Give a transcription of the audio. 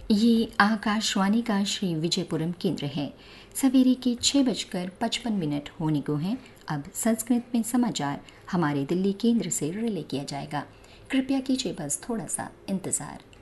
ये आकाशवाणी का श्री विजयपुरम केंद्र है। सवेरे के 6:55 होने को हैं। अब संस्कृत में समाचार हमारे दिल्ली केंद्र से रिले किया जाएगा। कृपया कीजिए बस थोड़ा सा इंतज़ार।